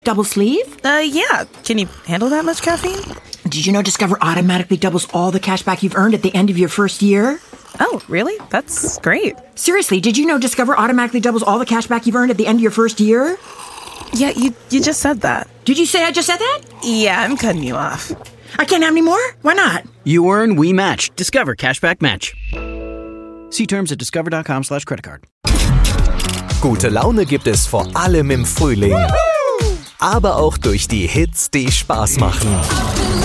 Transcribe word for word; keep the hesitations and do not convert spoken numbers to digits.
Double sleeve? Uh, yeah. Can you handle that much caffeine? Did you know Discover automatically doubles all the cash back you've earned at the end of your first year? Oh, really? That's great. Seriously, did you know Discover automatically doubles all the cash back you've earned at the end of your first year? Yeah, you you just said that. Did you say I just said that? Yeah, I'm cutting you off. I can't have any more? Why not? You earn, we match. Discover Cashback Match. See terms at discover.com slash credit card. Gute Laune gibt es vor allem im Frühling. Aber auch durch die Hits, die Spaß machen.